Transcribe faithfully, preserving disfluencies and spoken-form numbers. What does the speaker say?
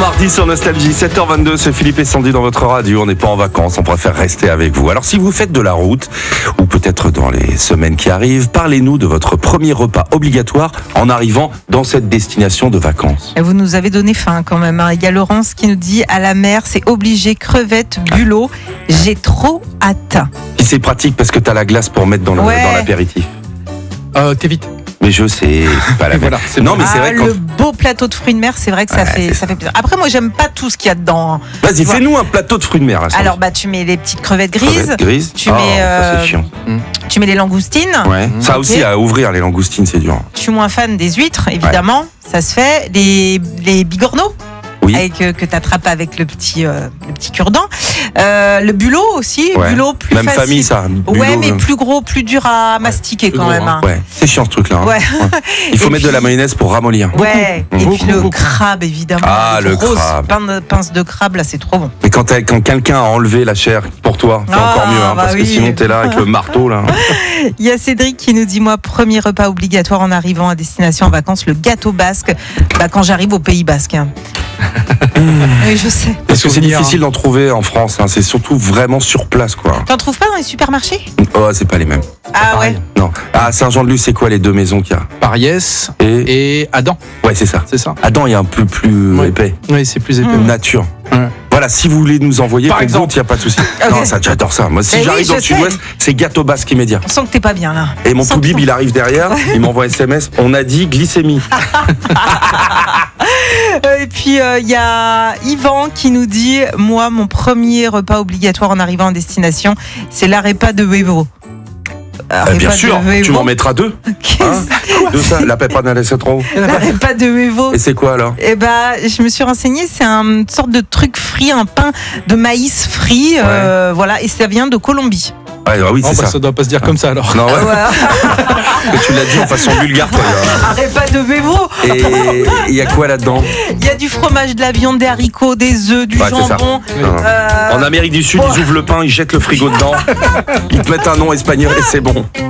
mardi sur Nostalgie, sept heures vingt-deux, c'est Philippe et Sandy dans votre radio. On n'est pas en vacances, on préfère rester avec vous. Alors si vous faites de la route, ou peut-être dans les semaines qui arrivent, parlez-nous de votre premier repas obligatoire en arrivant dans cette destination de vacances. Et vous nous avez donné faim quand même. Hein. Il y a Laurence qui nous dit à la mer, c'est obligé, crevettes, bulot. J'ai trop hâte. Puis c'est pratique parce que t'as la glace pour mettre dans, le, Ouais. dans l'apéritif. Euh, T'évites. Mais je sais, c'est pas la même. Voilà, c'est non, bon. mais c'est Ah, vrai quand... le beau plateau de fruits de mer, c'est vrai que ça, Ouais, fait, c'est ça fait plaisir. Après, moi, j'aime pas tout ce qu'il y a dedans. hein. Vas-y, Voilà. fais-nous un plateau de fruits de mer. Là, Alors, bah, tu mets les petites crevettes grises, Crevettes grises. tu Oh, mets, ça euh, c'est chiant. tu mets les langoustines. Ouais. Ça ok. aussi, à ouvrir les langoustines, c'est dur. Je suis moins fan des huîtres, évidemment. Ça se fait. Les, les bigorneaux. Oui. Avec, euh, que tu attrapes avec le petit, euh, le petit cure-dent. Euh, le bulot aussi. Ouais. Bulot plus Même facile. famille, ça. Ouais, Bulot, mais euh, plus gros, plus dur à mastiquer plus quand gros, même. hein. hein. Ouais, c'est chiant ce truc-là. hein. Ouais. Il faut Et mettre de puis- la mayonnaise pour ramollir. Ouais, et Beaucoup, puis le beaucoup. crabe évidemment. Ah, Les le grosses crabe. pin- pinces de crabe là, c'est trop bon. Mais quand, t'as- quand quelqu'un a enlevé la chair pour toi, c'est Ah, encore mieux, hein, bah parce que oui. sinon t'es là avec le marteau là. Il y a Cédric qui nous dit moi premier repas obligatoire en arrivant à destination en vacances, le gâteau basque. Bah, quand j'arrive au Pays Basque. hein. Oui, je sais. Parce que c'est souvenirs, difficile d'en trouver en France. hein, C'est surtout vraiment sur place, quoi. T'en trouves pas dans les supermarchés? Oh, c'est pas les mêmes. Ah pareil. ouais. Non. À Saint-Jean-de-Luz, c'est quoi les deux maisons qu'il y a? Pariès Et et Adam, ouais, c'est ça. c'est ça. Adam, il y a un peu plus Ouais. épais. Oui, c'est plus épais. Mm. Nature. Ouais. Voilà, si vous voulez nous envoyer, Par comme exemple. d'autres, il n'y a pas de souci. Ok. Non, ça, j'adore ça. Moi, si Mais oui, j'arrive dans je le sais. sud-ouest, c'est gâteau basque immédiat. On sent que t'es pas bien là. Et mon On sent Toubib, que- il arrive derrière, il m'envoie un S M S. On a dit glycémie. Euh, Et puis il euh, y a Yvan qui nous dit moi mon premier repas obligatoire en arrivant en destination, c'est l'arepa de huevo. Eh Arepa bien de sûr, huevo. tu m'en mettras deux. Qu'est-ce- Hein de ça, la pepa dans les citron. L'arepa de huevo. Et c'est quoi alors? Eh ben, je me suis renseignée, c'est une sorte de truc frit, un pain de maïs frit, euh, voilà, et ça vient de Colombie. Ouais, bah oui, Oh, c'est bah, ça. ça doit pas se dire comme ça alors. Non, ouais, Voilà. mais tu l'as dit en façon vulgaire, toi. Arepa de huevo. Et il y a quoi là-dedans? Il y a du fromage, de la viande, des haricots, des œufs, du Ouais, c'est ça. jambon. Oui. euh, En Amérique du Sud, ils ouvrent le pain, ils jettent le frigo dedans, ils te mettent un nom espagnol et c'est bon.